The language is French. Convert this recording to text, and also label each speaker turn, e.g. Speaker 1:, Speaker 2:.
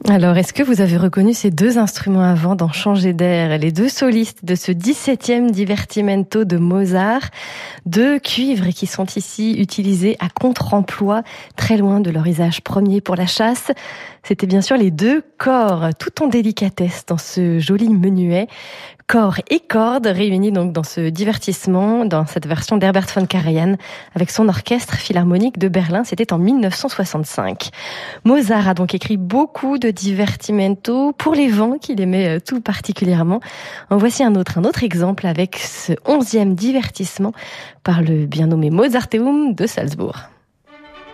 Speaker 1: Alors, est-ce que vous avez reconnu ces deux instruments à vent dans Changer d'air, les deux solistes de ce 17e divertimento de Mozart, deux cuivres qui sont ici utilisés à contre-emploi, très loin de leur usage premier pour la chasse? C'était bien sûr les deux corps, tout en délicatesse dans ce joli menuet. Corps et cordes réunis donc dans ce divertissement, dans cette version d'Herbert von Karajan avec son orchestre philharmonique de Berlin. C'était en 1965. Mozart a donc écrit beaucoup de divertimento pour les vents qu'il aimait tout particulièrement. En voici un autre exemple avec ce 11e divertissement par le bien nommé Mozarteum de Salzbourg.